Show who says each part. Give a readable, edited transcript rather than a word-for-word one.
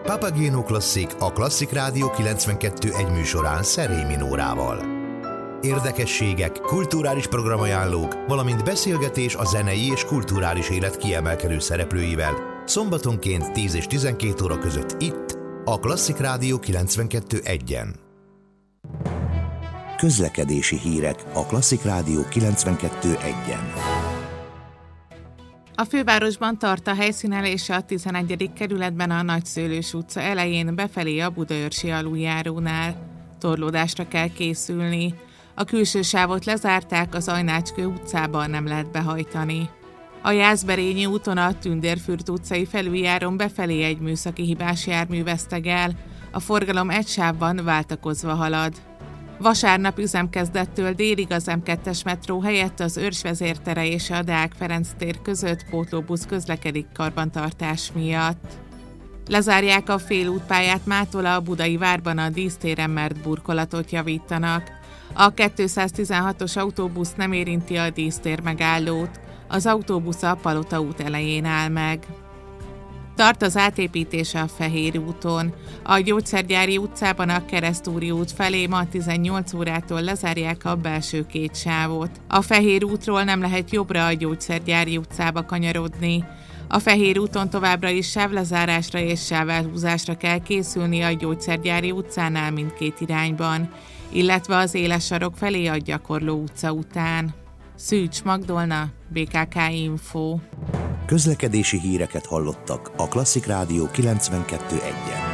Speaker 1: Papageno Klasszik a Klasszik Rádió 92.1 műsorán Szerémi Nórával. Érdekességek, kulturális programajánlók, valamint beszélgetés a zenei és kulturális élet kiemelkedő szereplőivel szombatonként 10 és 12 óra között itt, a Klasszik Rádió 92.1-en. Közlekedési hírek a Klasszik Rádió 92.1-en.
Speaker 2: A fővárosban tart a helyszínelése a 11. kerületben a Nagyszőlős utca elején befelé a Budaörsi aluljárónál. Torlódásra kell készülni. A külső sávot lezárták, az Ajnácskő utcában nem lehet behajtani. A Jászberényi úton a Tündérfürt utcai felüljáron befelé egy műszaki hibás jármű vesztegel. A forgalom egy sávban váltakozva halad. Vasárnap üzemkezdettől délig az M2-es metró helyett az Őrs vezértere és a Deák Ferenc tér között pótlóbusz közlekedik karbantartás miatt. Lezárják a félútpályát mától a Budai Várban a dísztéren, mert burkolatot javítanak. A 216-os autóbusz nem érinti a dísztér megállót, az autóbusz a Palota út elején áll meg. Tart az átépítése a Fehér úton. A Gyógyszergyári utcában a Keresztúri út felé ma 18 órától lezárják a belső két sávot. A Fehér útról nem lehet jobbra a Gyógyszergyári utcába kanyarodni. A Fehér úton továbbra is sávlezárásra és sávelhúzásra kell készülni a Gyógyszergyári utcánál mindkét irányban, illetve az Éles sarok felé a Gyakorló utca után. Szűcs Magdolna, BKK Info.
Speaker 1: Közlekedési híreket hallottak a Klasszik Rádió 92.1-en.